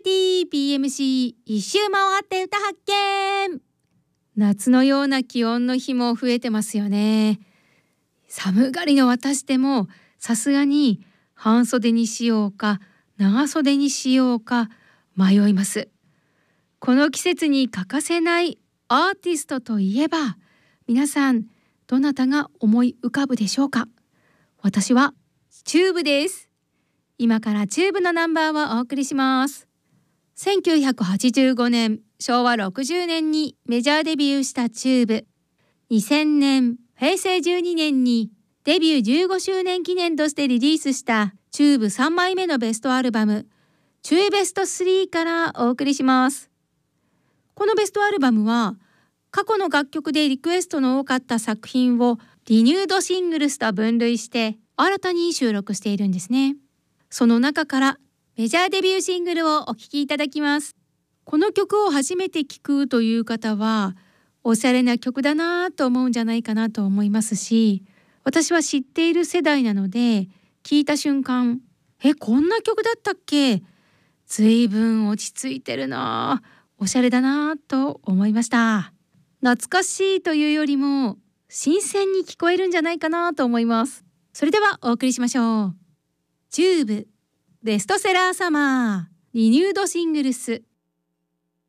ティ PMC 一周回って歌発見。夏のような気温の日も増えてますよね。寒がりの私でもさすがに半袖にしようか長袖にしようか迷います。この季節に欠かせないアーティストといえば、皆さんどなたが思い浮かぶでしょうか。私はチューブです。今からチューブのナンバーをお送りします。1985年昭和60年にメジャーデビューしたチューブ。2000年平成12年にデビュー15周年記念としてリリースしたチューブ3枚目のベストアルバムチューベスト3からお送りします。このベストアルバムは過去の楽曲でリクエストの多かった作品をリニュードシングルスと分類して新たに収録しているんですね。その中からメジャーデビューシングルをお聴きいただきます。この曲を初めて聴くという方はおしゃれな曲だなと思うんじゃないかなと思いますし、私は知っている世代なので聴いた瞬間、こんな曲だったっけ、ずいぶん落ち着いてるな、おしゃれだなと思いました。懐かしいというよりも新鮮に聞こえるんじゃないかなと思います。それではお送りしましょう。チューブベストセラーサマーリニュードシングルス